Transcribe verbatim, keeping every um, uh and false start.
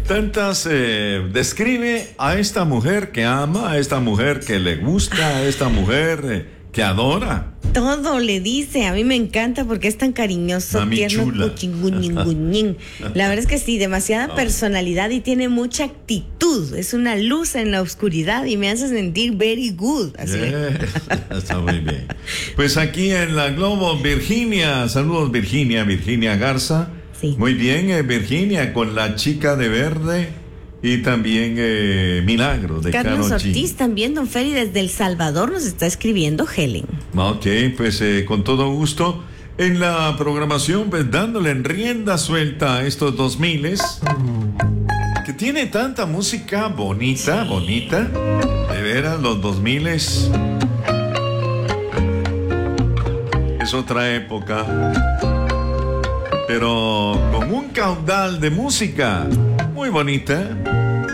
Tantas, eh, describe a esta mujer que ama, a esta mujer que le gusta, a esta mujer eh, que adora. Todo le dice, a mí me encanta porque es tan cariñoso, Mami tierno, chula. cuchinguñinguñín. La verdad es que sí, demasiada personalidad y tiene mucha actitud. Es una luz en la oscuridad y me hace sentir very good. Así Yeah, está muy bien. Pues aquí en la Globo, Virginia, saludos Virginia, Virginia Garza. Sí. Muy bien, eh, Virginia, con la chica de verde y también eh, Milagro de Carlos Karol G. Ortiz también, don Feri, desde El Salvador nos está escribiendo Helen. Ok, pues eh, con todo gusto en la programación, pues dándole en rienda suelta a estos dos miles, que tiene tanta música bonita, bonita, de veras, los dos miles es otra época, pero con un caudal de música muy bonita.